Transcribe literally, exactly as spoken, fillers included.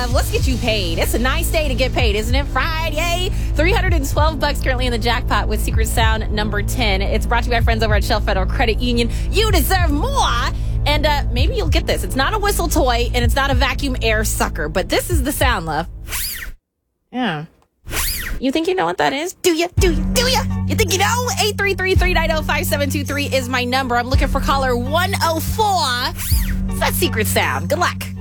love. Let's get you paid. It's a nice day to get paid, isn't it? Friday. three hundred twelve bucks currently in the jackpot with Secret Sound number ten. It's brought to you by friends over at Shell Federal Credit Union. You deserve more. And uh, maybe you'll get this. It's not a whistle toy, and it's not a vacuum air sucker, but this is the sound, love. Yeah. You think you know what that is? Do you? Do you? Do you? You think you know? eight three three, three nine zero, five seven two three is my number. I'm looking for caller one oh four. It's that Secret Sound. Good luck.